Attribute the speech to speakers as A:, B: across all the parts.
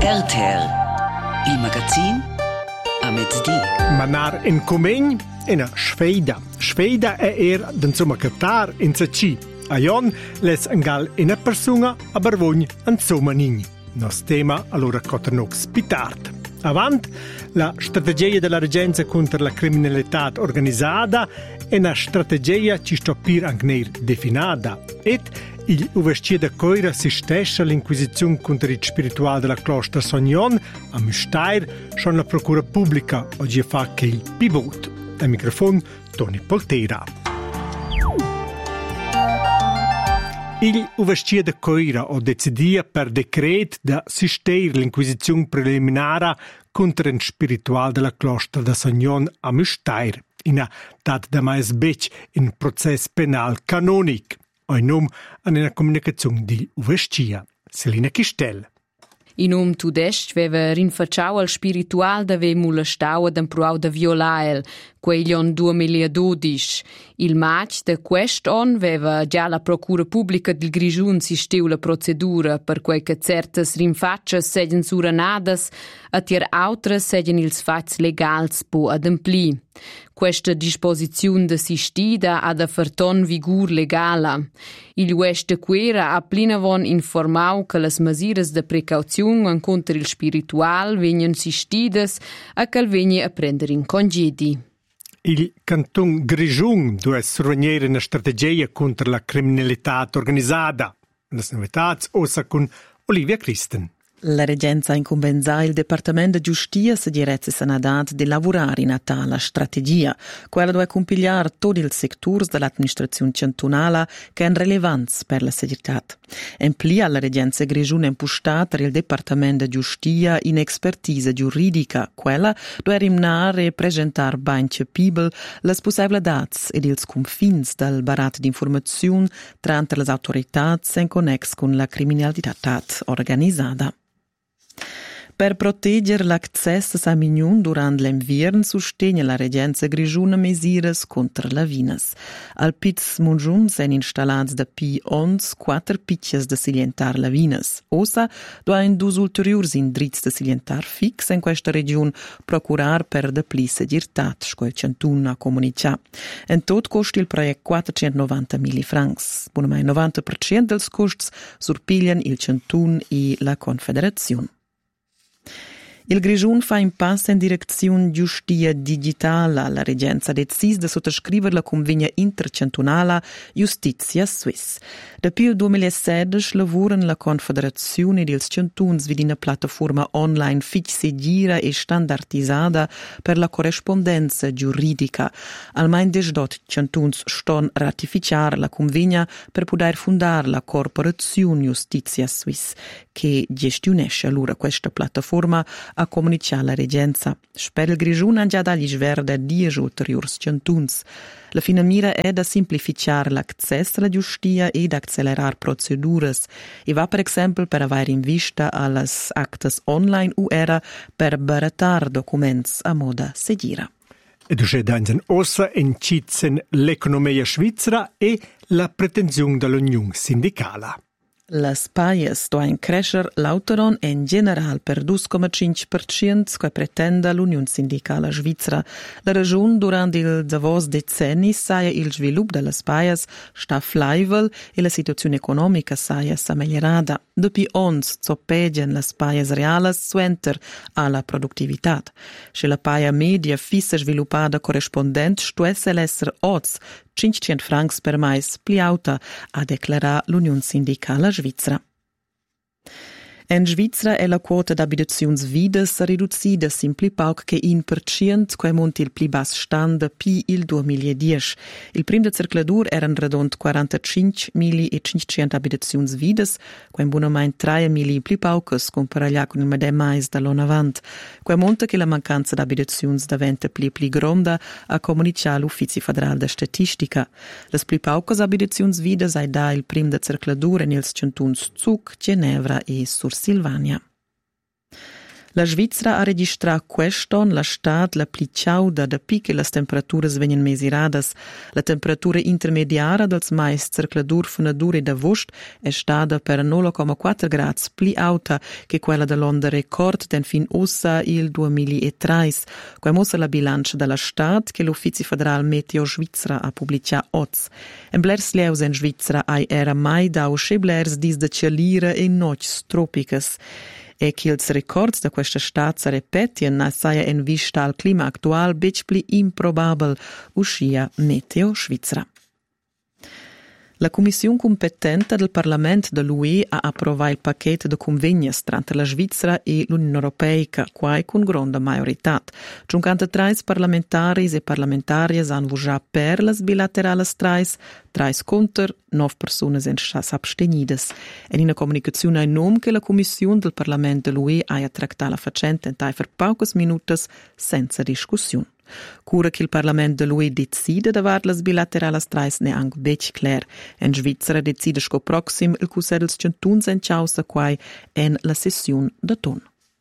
A: RTR, il magazin a mezzodì.
B: Manar in Comegn è una sfida. Sfida è insomma catar in Saci. A Jon les angal in una persona, a Barvogn insomma nini. Nos tema allora Cotonox pitart. Avant, la strategia della Regenza contro la criminalità organizzata è una strategia che sta per anche definita. Et il uvestia da coira si stessa l'inquisizione contro il spirituale della Closter Sognon a Müstair, schon la procura pubblica oggi fa che il pivot. Al microfono Toni Poltera. Il uvestia da coira o decidia per decret da sisteir l'inquisizione preliminare contro il spirituale della Closter da Sognon a Müstair, in a dat da mais bec in processo penal canonic. In nome a una comunicazione di Uvestia. Selina Chistel.
C: In nome tudest aveva rinfacciato al spiritual da ve molestau ad impruau da violael, quelli on 2012. Il maggio de quest'on aveva già la procura pubblica del Grigiun sisteu la procedura per quei che certas rinfaccias segen suranadas a tier autras segen ils fats legals po adempli. Questa disposizione d'assistida ha da farton vigur legala. Il West Quera ha plinavon informau che las masiras de precauzione contro il spiritual venien sistidas a che vegni a prendere in congedi.
B: Il canton Grigiun deve sorvegliare una strategia contro la criminalità organizzata. Le novità ossa con Olivia Christen.
D: La Regenza incumbenza il Departamento di Giustizia si direzza sanadat di lavorare in tale strategia. Quella deve compigliare tutti i settori dell'amministrazione cantonale che hanno rilevanza per la segurità. In plia la Regenza Grigiun impostata il Departamento di Giustizia in expertise giuridica. Quella deve rimnare e presentare ben capibile le possibilità ed i confini del barat di informazione tra le autorità in connesso con la criminalità organizzata. Per proteggere l'accesso a mignon durante l'inverno sostegna la Regenza Grigiuna misures contro la vinas. Al Piz Munjun sono installati da P11 4 piccias da silientar la vinas. Ossa doin dus ulteriors indrizzi da silientar fix in questa regione procurar per da pli segirtat, sco il cantun comunicà. In tot costa il progetto 490.000 francs. Bunamai 90% dels costs surpiglian il cantun e la Confederazione. Il Grigiun fa un passo in direzione giustizia digitale. La Regenza decise di sottoscrivere la convegna intercantonale Justizia Swiss. Da il 2016 lavorano la Confederazione dei Cantuns vidi una piattaforma online fixegira e standardizzata per la corrispondenza giuridica. Almeno 18 cantuns stanno a ratificare la convegna per poter fondare la Corporazione Justizia Swiss, che gestionisce allora questa piattaforma a comunicare la Regenza. Per il Grigiun ha già dagli sverde 10 ulteriori cantuns. La fine mira è da semplificare l'accesso alla giustizia e da accelerare procedure. E va per esempio per avere in vista alle actes online o era per barattare documenti a moda seguire.
B: Ed uscì danzen ossa in citzen l'economia svizzera e la pretensione dell'Unione sindicale.
D: Le spaies doin crescer l'autoron in general per 2,5% che pretende l'Unione Sindicale Svizzera. La regione durante il davos decenni saia il sviluppo delle spaies sta flaivel e la situazione economica saia migliorata. Dopo ons zoppedian le spaies reales suenter alla produttività. Se la paia media fissa sviluppata corrispondente stuesse l'essere oz 500 francs per mais pli auta, a declarare l'Unione Sindicale Svizzera. In Svizzera è la quota d'abitazioni vides ridotta simpli poco che 1%, che monti il più basso stand pi il 2010. Il primo circoladur erano redond 45.500 abitazioni vides, che in buonamente 3.000 più poche comparati con il medesimo mais dall'anno avanti. Que monta che la mancanza d'abitazioni diventa più grande a comunicare l'Ufficio Federale di Statistica. Le più poche abitazioni vides è da il primo circoladur in ils cantons Zug, Ginevra e Sur Silvania. La Svizzera ha registrato quest'anno la stat la pli ciauda da pic le temperature vengono mesurate. La temperatura intermediaria dels mais cercladur fenadur e d'agost è stata per 0,4 gradi pli alta che quella dell'onda record den fin ossa il 2003. Qua mossa la bilancia della stat che l'Ufficio Federal Meteo Svizzera ha pubblicato oggi. En blers leus in Svizzera era mai dau sche blers dis de cialira e nocs tropicas. E che ils records da questa stat si repetien nassaia in vista al clima actual bec pli improbabel, uscia Meteo Svizzera. La Commissione competente del Parlamento dell'UE ha approvato il pacchetto di convegni tra la Svizzera e l'Unione Europea, quai con grande maggiorità. 53 parlamentari e parlamentarias hanno votato per le bilaterali 3 contro, 9 persone sono abstenute. In una comunicazione in nome che la Commissione del Parlamento dell'UE ha trattato la faccenda in per poche minuti senza discussione. Cura che il Parlamento dell'UE decide di avere le bilaterali 3 neanche bec clar. In Svizzera decide sco proxim il Consiglio del Centun in causa quai in la sessione d'autunno.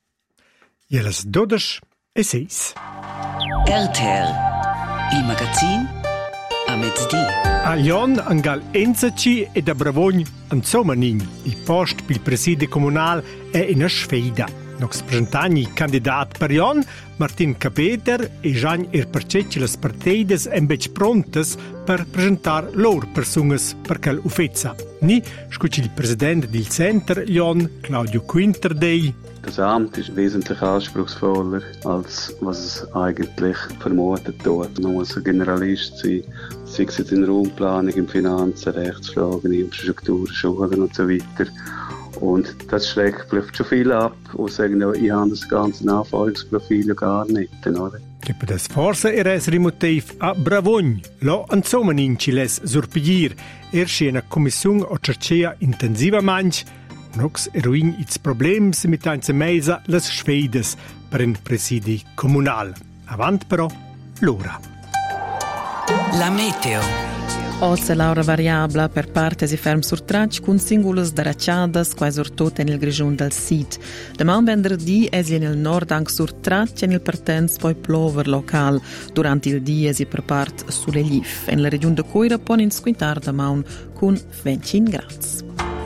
B: E les 12:06.
A: RTL, il magazin a mezz'dì.
B: A Lyon, angal Enzaci e da Bravogn, Anzomanin, il post per il preside comunale è in sfida. Nox presentagni candidat per Lyon, Martin Capeder e Jean Percecci les partides bec prontes per presentar loro personas per quel uffezza. Ni scucci il presidente del Center Lyon, Claudio Quinterdei.
E: Das Amt ist wesentlich anspruchsvoller, als was es eigentlich vermutet wird. Man muss ein Generalist sein, sei es jetzt in Raumplanung, in Finanzen, Rechtsfragen, Infrastruktur, Schulen und so weiter. Und das schlägt vielleicht schon viel ab und sagen, ich habe das ganze Anforderungsprofil ja gar nicht, oder?
B: Che per das forse era es rimotiv a Bravogn. Lo Anzomanin ci les surpigir. Erschi una commissione o cercea intensivamente. Nox eroin its problems mit einze meisa les sfeides per un presidi comunal. Avant però, l'ora.
A: La meteo.
D: Oggi l'aura variabile per parte si ferma sur tracce con singolare daracciadas quasi sur tutto nel grigione del Sid. Domani venerdì è nel nord anche sur tracce e nel partenza poi plover local. Durante il dia si prepara sulle Lif. In la regione de Coira pone in squintar domani con 20 gradi.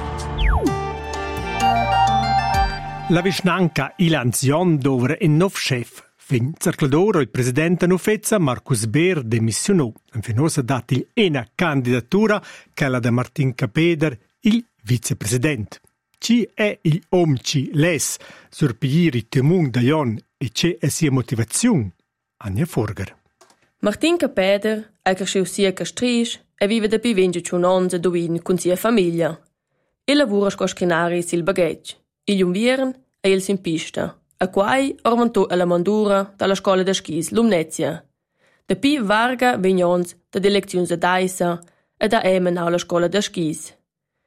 B: La Visnanca Ilanzion dovre in nov chef. Fin cercladoro il presidente Nufezza Marcus Beer demissionò. Infinosa dati una candidatura che è la da Martin Capeder, il vicepresidente. Ci è il omci les surpigiri temung da Jon e c'è è sia motivazione? Anja Forger.
F: Martin Capeder è cresciuto sia Castris e vive da più 21 anni dove con sia famiglia. Il lavora scoscrinare sil bagagge. Il inverno e il simpista. A quai orvantò alla mandura dalla scuola da skis Lumnezia. Da pi varga vegnons da elezioni da Daisa e da emen alla scuola da skis.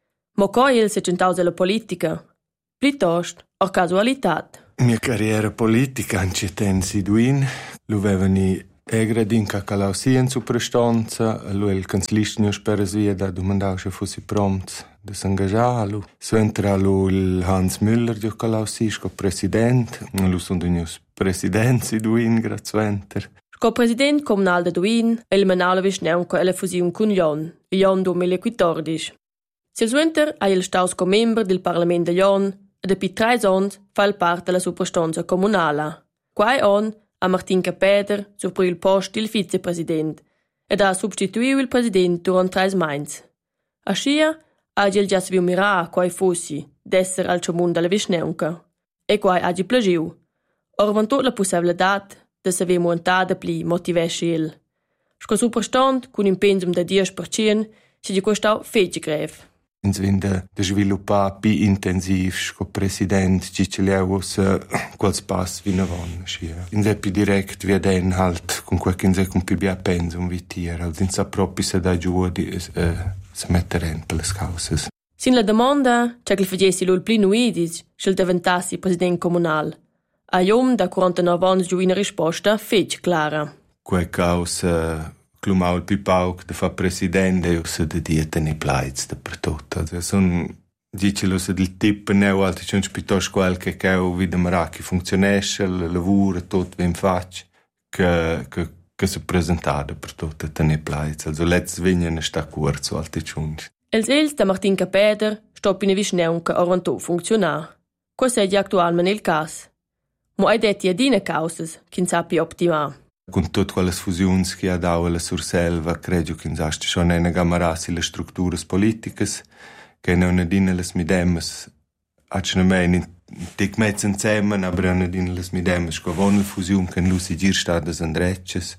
F: Ma coi il si centaus alla politica? Piuttosto, a casualitat.
G: Mia carriera politica in Cetensi Duin, lo avevano egradin cacalausien su prestanza, lo il canslistnio sperasvia da domandau se fossi prompt da s'engagialu. Suentra lo il Hans Müller di calausi, sco president, lo sono dunius presidenzi Duin grazuenter.
F: Sco president comunal da Duin, il menalo visneunco alla fusione con Lyon, Lyon 2014. Si suenter ha il staus co membro del Parlamento di Lyon e da pi 3 anni fa il parte della sua prestanza comunala. Quai on a Martin Capeder sopra il posto il vicepresident ed ha substituito il presidente durante 3 mesi. A scia ha il già saputo mirare quai fossi d'essere al comune della Visneunca e quai ha piaciuto. Orvantò la possibilità di saper montare pli motivesci il. Sco su prestand con un pensum da 10% si di questo fece greve.
G: Ens vinda de sviluppar pi intensiv sco president Cicileuos quals pass vina von schia. In pi direct via den halt con quel che con pi bia pensum vitier, als in sa propi se da giù di se metteren per le causes.
F: Sin la domanda c'è che facessi lo il plinuidis se diventassi president comunal. A iom da 49 anni giù una risposta fece clara.
G: Quel causa Clumau il pipauk de fa presidente o se de dieta nei plaiz de per tot. Also son Dicelo se del tipo neu altri c'è piuttosto qualche che vede maracchi funzionesce, il lavoro, tutto ben faccio, che si presentata per tutte le plaize. Also let's vengono sta corso altri c'unci.
F: Els da Martin Capeder stoppino visneun che orantò funzionar. Questo è attualmente il caso. Ma hai detto adine causas che non sappi optimare.
G: Con tutte quelle fusioni che ha dato la Surselva, credo che non sta schon eine gamarasi le strutture politiche, che non adine le midemes, acne mai in tic mezzo insieme, aber non adine le midemes, che von la fusione che non si gir sta des andrecces,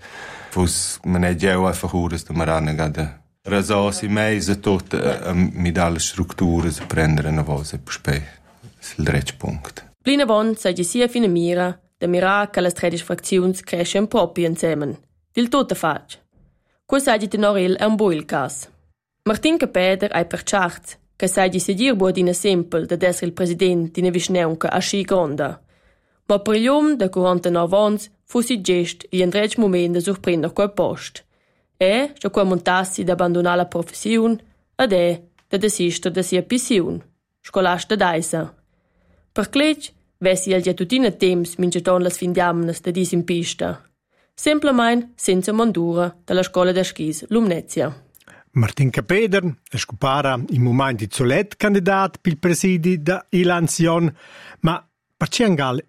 G: fos man è già einfach ures da marana gada rasosi meise tot mi dà le strutture se prendere una voce per spe il dretsch punkt.
F: Plina von sei di sia fine mira, da mirar che le 13 frazioni cresce un po' più insieme. Dil tutto fac. Questo è di tenoril è un buon caso. Martin Capeder è per certo che sei di sedir buodina semple da essere il presidente di una visneunca a sci gronda. Ma per gli uomini da 49 anni fu si gest e in dretsch moment da sorprendere quel posto. E, se quel montassi da abbandonare la professione, ed è da desistere da sia pensione, scolasta d'aisa. Per clec, vessi il gettutina temps minceton las findiamnes da dis in pista. Semplemain senza mandura dalla scuola da skis Lumnezia.
B: Martin Capeder scopara in momento di solet candidat per il presidi da Ilanzion, ma per Ciangal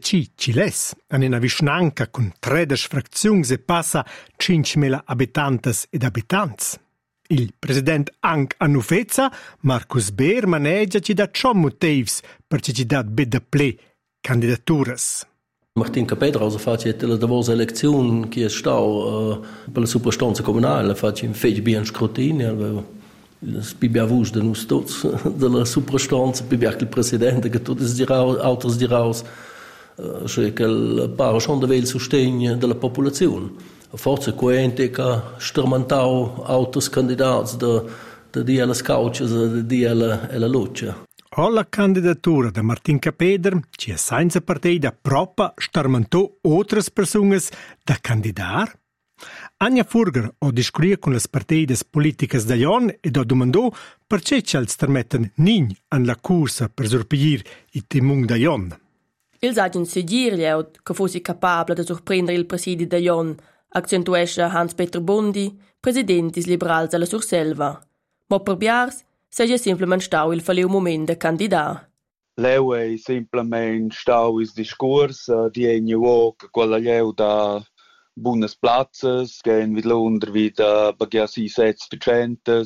B: ci les, an una visnanca con 13 frazioni e passa 5.000 abitantes ed abitanti. Il presidente anche a Nufezza, Marcus Beer, maneggia ci da ciò motivi per ci da beda ple candidaturas.
H: Martin Capeder also faccia la davosa elezione che è stata per la superstanza comunale, faccia in fece bien scrutinio, Spibia vus de nus tots de la suprastanza, spibia il presidente che tutti altri diraus, cioè che il paro schon deve il sostegno della popolazione. Forse coente che stermantau autos candidati da dia alle scauce, da dia alla luce.
B: La candidatura di Martin Capeder ci è senza partita proprio stermantò altre persone da candidare. Anja Furger ha discusso con le partite politiche da Jon e ha domandato perché ci permettono nin alla corsa per sorprendere i timung da Jon.
F: Ils hagen sedir che fossi capabile di sorprendere il presidi da Jon, accentuesce Hans-Peter Bondi, presidente des Liberals alla Surselva. Ma per biars, sei semplicemente stau il faleu moment de candidat.
E: Leu è semplicemente stau il discorso di ogni uoco, quella leu da buonas platzes, gehen wieder unter wieder bagasi 6%.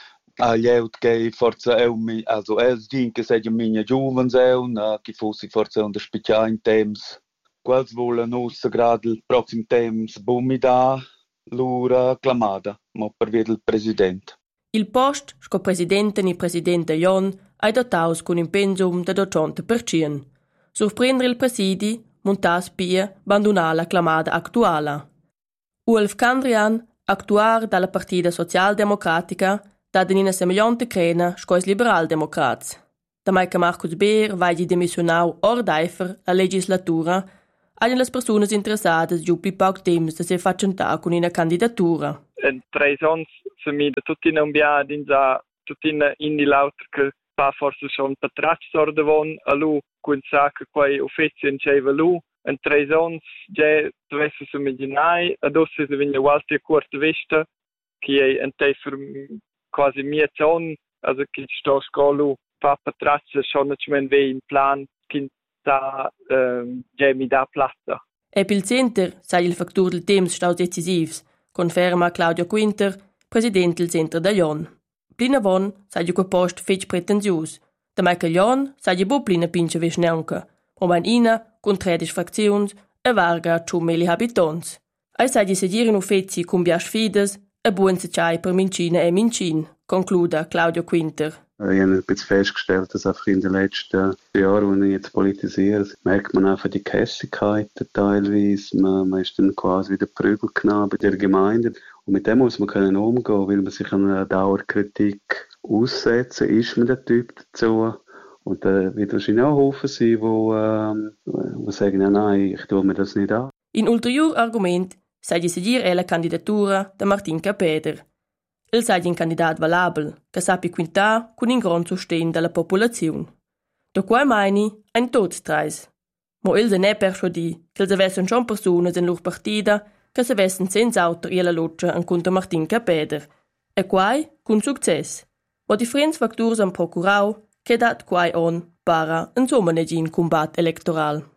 E: Lieut che forza also els dinke seja minha giovens che fossi forza unter special in temps. Quels volen us grad il proxim temps bumida lura clamada, ma per via del presidente.
F: Il post, sco presidente ni presidente Jon, hai dotaus con un pensum da 80%. Sorprendere il presidi, montas pia, abbandonare la clamada attuale. Ulf Kandrian, actuar dalla Partida Socialdemocratica, da una semejante crena scois liberal-democrats. Da mai che Marcus Beer vai di demissionau or d'eifer la legislatura, hanno le persone interessate giù più poco tempo da si facciano con una candidatura.
I: In 3 anni se mi da tutti non abbiamo tutti in l'altro che fa forse schon patracci sorda von a lu con sa che quei uffici in ceva lu in 3 anni già dovesse si immaginare adesso se viene qualche corta vista che è in te per quasi 10 anni also che sto scolo fa patracci schon non c'è in plan che sta già mi dà plazza.
F: E per il center sai il factor del tempo stau decisivs, conferma Claudio Quinter, presidente del centro da Jon. Plina von sai quel post fece pretenzius. Da mai che Jon sai bu plina pinche visneunca, o man ina con 13 frazioni e varga 2.000 abitanti. Ai sai di sedire in uffici con bias fides e buon se c'hai per mincina e mincin, concluda Claudio Quinter.
E: Ich habe ein bisschen festgestellt, dass einfach in den letzten Jahren, als ich jetzt politisiere, merkt man einfach die Kässigkeiten teilweise. Man ist dann quasi wie der Prügelknabe bei der Gemeinde. Und mit dem muss man können umgehen, weil man sich an einer Dauerkritik aussetzen. Ist man der Typ dazu? Und da wird wahrscheinlich auch Haufen sein, die sagen, nein, ich tue mir das nicht an.
F: In ulterior argument sei di seguire la candidatura da Martin Capeder. il sei un candidat valabel, che sappi quintar con un gran sostegno della popolazione. Da qua meini ein tots treis. Mo il se ne persuadi che se vessen schon personas in lur partida che se vessen senza autor la loccia an conto Martin Capeder. E quai con success. Mo differents factors han procurau che dat quai on para insomma negin combat electoral.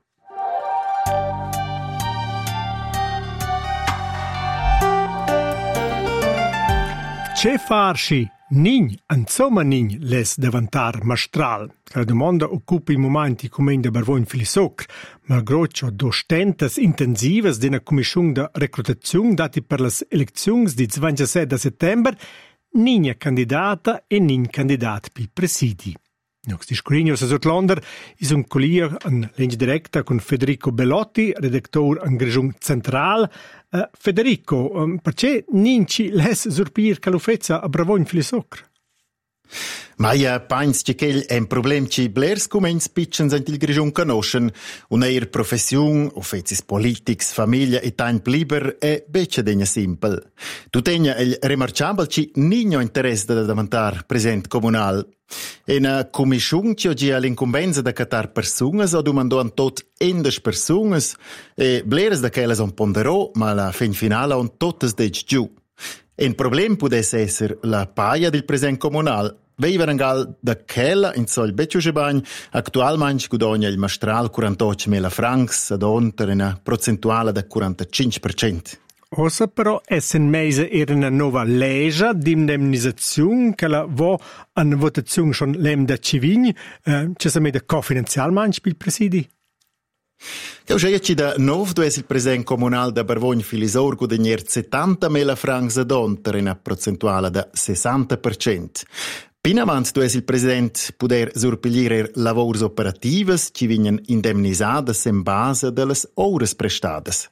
B: Che farsi nin, insomma nin, les davantar mastral. La domanda occupa i momenti come da barvogn filisocr, malgrado dostentas intensivas d'una commissione de reclutazione dati per le elezioni di 27 settembre, nina candidata e nin candidat pi presidi. Nox discrinio sa Sotlander is un collier en linea directa con Federico Bellotti, redactor en Grigiun Central. Federico, perché ninci les surpir calufezza a bravogn filisocr?
J: Ma ja penso che è un problema che blers comenz pitchens in il Grigiun conoscen, una professione, offezis politics, famiglia e tempo liber è becce degna simple. Tu tegna il remarciabile che nino interesse da diventar present comunal. In commissione che oggi ha l'incombenza da catar personas o domandò an tot endes personas e bleres da quelles on ponderò, ma la fin finale on totes dec giù. Il problema potesse essere la paia del presente comunale. Veiverangal da quella in sol becciugebagn attualmente guadagna il mastral 48.000 francs ad onter una procentuale da 45%.
B: Ossa però essen meise era una nuova legge di indemnizazione che la vo an votazione schon lem da civign, c'è sa meda cofinanzialmente per il presidi?
J: Che uscì da nov du es il present comunal da Barvogn Filisor guadagner 70.000 francs ad onter una procentuale da 60%. Pinamant tu es il president poder surpigliere lavors operativas ci vignan indemnisadas in base delle ores prestadas.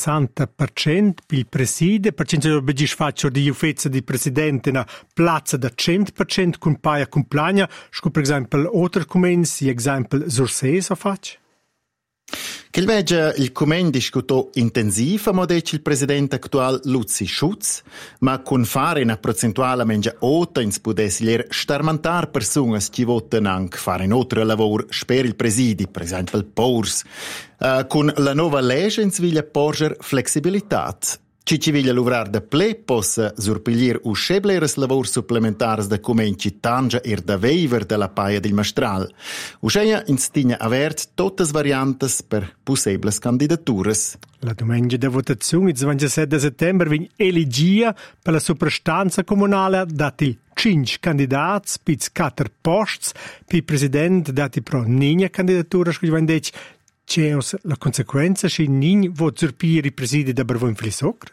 B: 60% per il preside, per cento begis faccio di ufezza di presidente na plazza da 100% con paia complagna, sco per esempio otter comens, esempio Sursees o faccio?
J: Che invece il Cumen discutò intensiva modec il presidente attuale Luzi Schutz, ma con fare una percentuale mengia ota ins pudessier starmantar personas che votano anche fare in altro lavoro per il presidi, per esempio il PORS. Con la nuova legge ins viglia porger flessibilità. Ci viglia luvrar da ple possa surpiglier uscebleres lavor supplementars da comenci tangia da veiver della paia del mastral. Usceia instigna avert totes variantes per possibles candidaturas.
B: La domenica da votazione, il 27 settembre, viene eligia per la soprastanza comunale dati 5 candidati, per 4 posti, per presidente dati pro nina candidatura, c'è la conseguenza che nin vot surpire i presidi da Barvogn Filisocr?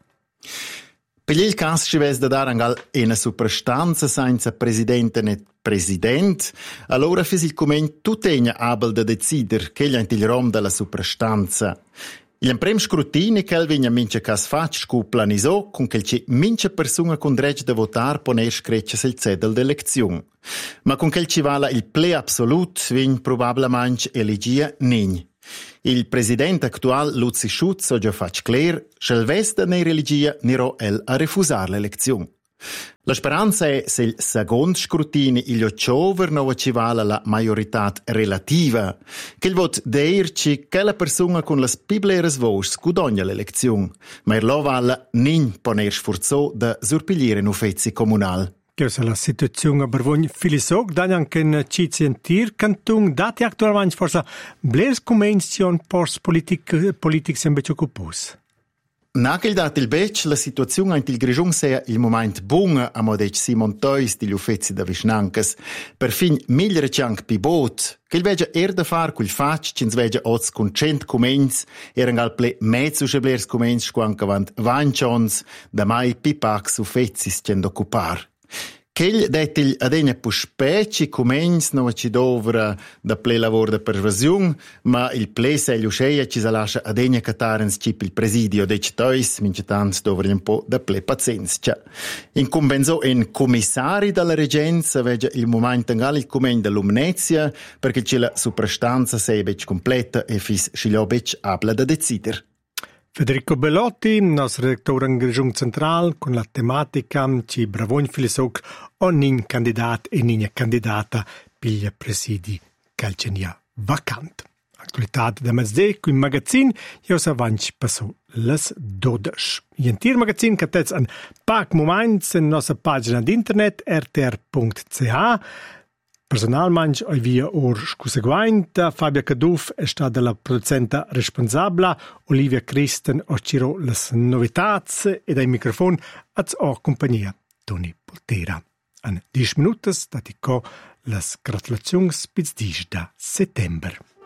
J: Per il caso ci vede da dare anche una soprastanza senza presidente né president, allora fis il Cumen tuttegna abel da decider che gli il rom della soprastanza. Il primo scrutinio che vigna mince cas fatch scu planisò con che c'è mince persona con dretto da votar poner screcce il cedel d'elezione. Ma con che ci vala il ple absolut vin probabilmente eligia nin. Il presidente attuale Luzi Schutz ha già fatto chiaro che il vesta ne religia nirò el a refusare l'elezione. La speranza è se il secondo scrutinio il ciover non ci vala la maggiorità relativa, che il voto dirci che la persona con le spibleres voce guadagna l'elezione, ma il lo vala nin poner sforzò da surpigliere in uffizi comunali.
B: Che la situazione a Barvogn Filisocr dà anche in Cizientir canton dati attualmente forse blers convenzione post politics invece occupus.
J: Nagel dat il bec la situazione in il Grigiun sia il momento buon a modec Simon Tois di uffizi da Visnancas per fin migliore cianc pibot che il vege da far quel fac cins vege oz con 100 comens al ple mezzo blers comens quanca vant 20 chons da mai pipax uffizis cend occupar. Ch'egl detil adegna puspeci comens no ci dovra da ple lavoro da pervasiun, ma il ple se l'usceia ci sa lascia adegna catarens cip il presidio dec tois, mincetans dovra un po' da ple pazienza. In convenzo in commissari dalla regenza vege il momento angal il comen dell'umnezia perché c'è la soprastanza sei bec completa e fis sciglio bec abla da decider.
B: Federico Bellotti, nostro redattore in Grigione Central, con la tematica ci bravogn filisok ogni candidato e ogni candidata piglia presidi calcenia vacant. Actualità da mezz'e, qui in magazzin, io s'avanci passò les 12. In tir magazzin che tez un pac moments in nostra pagina d'internet rtr.ch. Personalmente ho via or scuseguaint, Fabia Caduf è stata la producenta responsabile, Olivia Christen ho ciro les novitats e dai microfon ho compagnia Toni Poltera. In 10 minuti statico les gratulazioni spizdis da settembre.